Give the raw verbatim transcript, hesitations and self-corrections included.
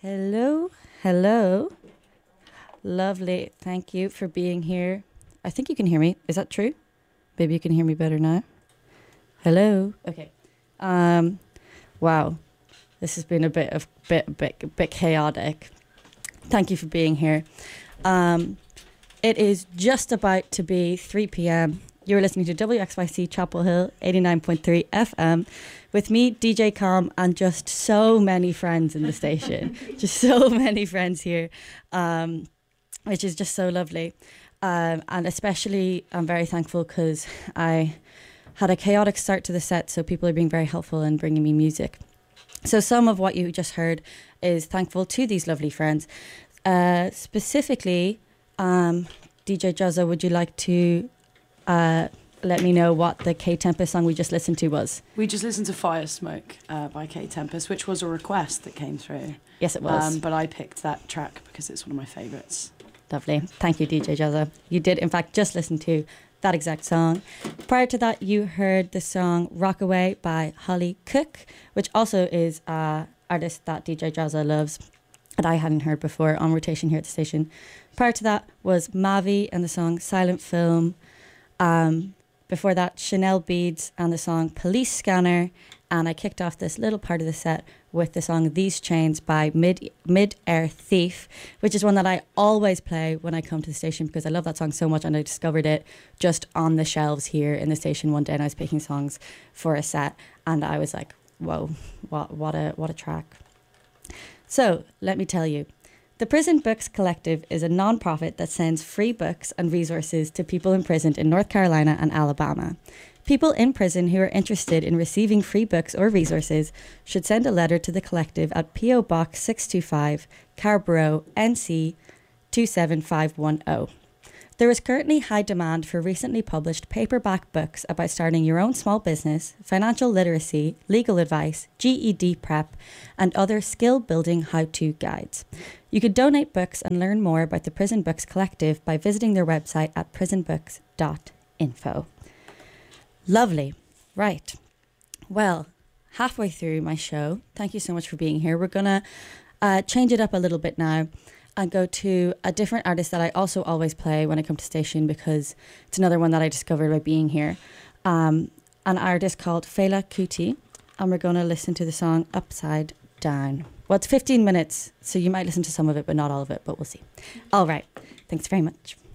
Hello, hello. Lovely. Thank you for being here. I think you can hear me. Is that true? Maybe you can hear me better now. Hello. Okay. Um, wow. This has been a bit of bit bit bit chaotic. Thank you for being here. Um, it is just about to be three p.m. You're listening to W X Y C Chapel Hill eighty-nine point three F M with me, D J Calm, and just so many friends in the station. Just so many friends here, um, which is just so lovely. Um, and especially, I'm very thankful because I had a chaotic start to the set, so people are being very helpful in bringing me music. So some of what you just heard is thankful to these lovely friends. Uh, specifically, um, D J Jazza, would you like to uh, let me know what the K-Tempest song we just listened to was? We just listened to Fire Smoke uh, by K-Tempest, which was a request that came through. Yes, it was. Um, but I picked that track because it's one of my favourites. Lovely. Thank you, D J Jazza. You did, in fact, just listen to that exact song. Prior to that, you heard the song Rockaway by Holly Cook, which also is an artist that D J Jazza loves that I hadn't heard before on rotation here at the station. Prior to that was Mavi and the song Silent Film. Um, before that, Chanel Beads and the song Police Scanner. And I kicked off this little part of the set with the song These Chains by Mid Mid-Air Thief, which is one that I always play when I come to the station because I love that song so much, and I discovered it just on the shelves here in the station one day, and I was picking songs for a set, and I was like, whoa, what what a what a track. So let me tell you, the Prison Books Collective is a non-profit that sends free books and resources to people imprisoned in North Carolina and Alabama. People in prison who are interested in receiving free books or resources should send a letter to the collective at P O Box six two five, Carborough, N C two seven five one zero. There is currently high demand for recently published paperback books about starting your own small business, financial literacy, legal advice, G E D prep, and other skill-building how-to guides. You could donate books and learn more about the Prison Books Collective by visiting their website at prison books dot info. Lovely. Right. Well, halfway through my show, thank you so much for being here. We're going to uh, change it up a little bit now and go to a different artist that I also always play when I come to station because it's another one that I discovered by being here. Um, an artist called Fela Kuti, and we're going to listen to the song Upside Down. Well, it's fifteen minutes, so you might listen to some of it, but not all of it, but we'll see. All right. Thanks very much.